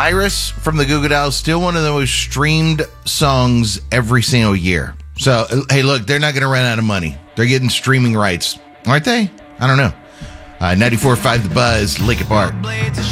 Iris from the Goo Goo Dolls, still one of the most streamed songs every single year. So, hey, look, they're not going to run out of money. They're getting streaming rights, aren't they? I don't know. 94.5 The Buzz, Linkin Park.